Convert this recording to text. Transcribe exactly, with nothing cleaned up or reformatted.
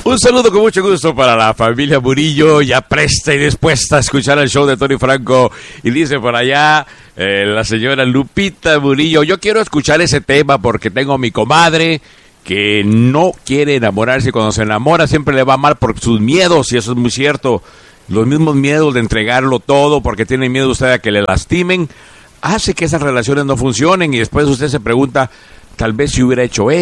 Un saludo con mucho gusto para la familia Murillo, ya presta y dispuesta a escuchar el show de Tony Franco. Y dice por allá eh, la señora Lupita Murillo, yo quiero escuchar ese tema porque tengo a mi comadre que no quiere enamorarse. Cuando se enamora siempre le va mal por sus miedos, y eso es muy cierto. Los mismos miedos de entregarlo todo porque tiene miedo usted a que le lastimen, hace que esas relaciones no funcionen, y después usted se pregunta, tal vez si hubiera hecho